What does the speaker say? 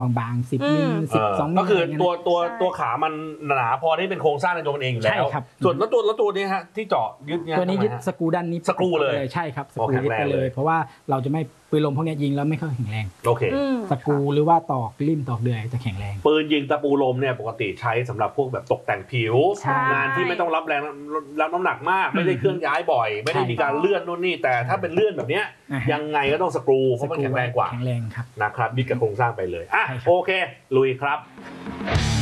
บางๆ10 มิล 12 มิลก็คือตัวขามันหนาพอที่เป็นโครงสร้างในตัวมันเองอยู่แล้วส่วนแล้วตัวนี้ฮะที่เจาะยึดเนี่ยตัวนี้ยึดสกรูด้านนี้สกรูเลยใช่ครับสกรูยึดไปเลยเพราะว่าเราจะไม่ปืนลมพวกนี้ยิงแล้วไม่ค่อยแข็งแรงโอเคสกรูหรือว่าตอกริมตอกเดือยจะแข็งแรงปืนยิงตะปูลมเนี่ยปกติใช้สำหรับพวกแบบตกแต่งผิวงานที่ไม่ต้องรับแรงรับน้ำหนักมากไม่ได้เคลื่อนย้ายบ่อยไม่ได้มีการเลื่อนนู่นนี่แต่ถ้าเป็นเลื่อนแบบนี้ยังไงก็ต้องสกรูเพราะมันแข็งแรงกว่าแข็งแรงครับนะครับยึดกับโครงสร้างไปเลยโอเคลุยครับ